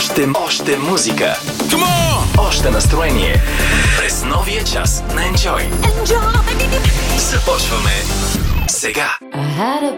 Още музика. Още настроение. През новия час на Enjoy. Започваме сега. I had a